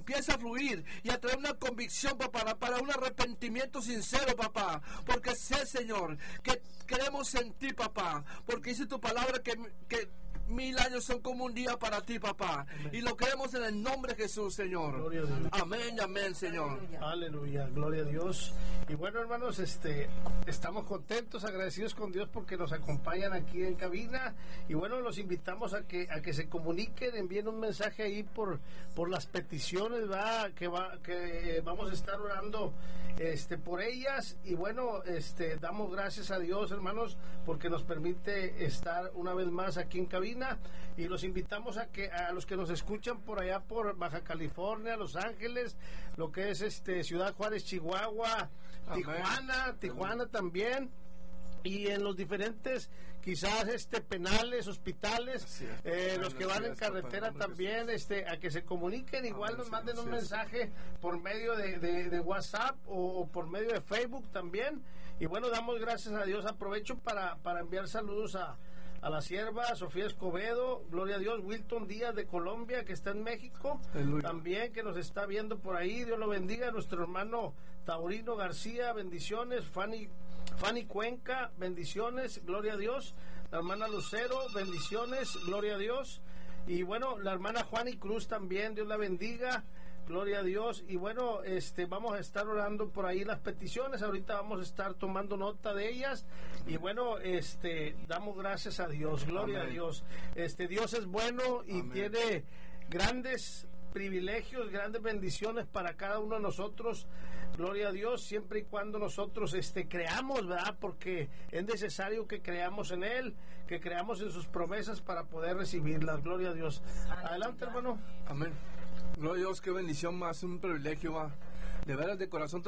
empiece a fluir y a traer una convicción, papá, para un arrepentimiento sincero, papá, porque sé, Señor, que creemos en ti, papá, porque dice tu palabra que 1000 años son como un día para ti, papá. Amén. Y lo creemos en el nombre de Jesús, Señor. Gloria a Dios. Amén, amén, Señor. Aleluya, gloria a Dios. Y bueno, hermanos, estamos contentos, agradecidos con Dios porque nos acompañan aquí en cabina. Y bueno, los invitamos a que se comuniquen, envíen un mensaje ahí por las peticiones, ¿verdad? Que vamos a estar orando por ellas. Y bueno, damos gracias a Dios, hermanos, porque nos permite estar una vez más aquí en cabina. Y los invitamos a los que nos escuchan por allá por Baja California, Los Ángeles, lo que es Ciudad Juárez, Chihuahua, Tijuana también, y en los diferentes quizás penales, hospitales, los que van en carretera también, a que se comuniquen, igual nos manden un mensaje por medio de WhatsApp o por medio de Facebook también. Y bueno, damos gracias a Dios. Aprovecho para enviar saludos a la sierva Sofía Escobedo, gloria a Dios. Wilton Díaz de Colombia, que está en México, también, que nos está viendo por ahí, Dios lo bendiga. Nuestro hermano Taurino García, bendiciones. Fanny Cuenca, bendiciones, gloria a Dios. La hermana Lucero, bendiciones, gloria a Dios. Y bueno, la hermana Juani Cruz también, Dios la bendiga, gloria a Dios. Y bueno, vamos a estar orando por ahí las peticiones. Ahorita vamos a estar tomando nota de ellas. Y bueno, damos gracias a Dios, gloria a Dios. Dios es bueno y tiene grandes privilegios, grandes bendiciones para cada uno de nosotros, gloria a Dios, siempre y cuando nosotros creamos, ¿verdad? Porque es necesario que creamos en Él, que creamos en sus promesas para poder recibirlas, gloria a Dios. Adelante, hermano. Amén. Gloria a Dios, qué bendición más, un privilegio, de veras de corazón.